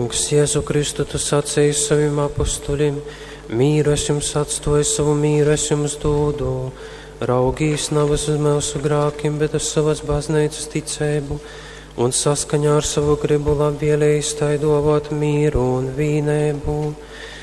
Kungs, Jēzu Kristu, tu sacīji saviem apustuļiem, mīru es jums atstāju, savu mīru es jums dodu. Raugīs navas uz mūsu grākiem, bet uz savas baznīcas ticību, un saskaņā ar savu gribu labvēlējis tai dovot mīru un vīnēbu.